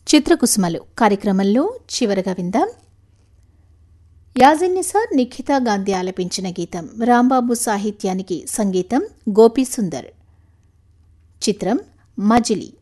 చిత్రకుసుమలు కార్యక్రమంలో చివరగా విందాం. యాజిన్నిసార్ నిఖితా గాంధీ ఆలపించిన గీతం. రాంబాబు సాహిత్యానికి సంగీతం గోపీసుందర్. చిత్రం మజిలీ.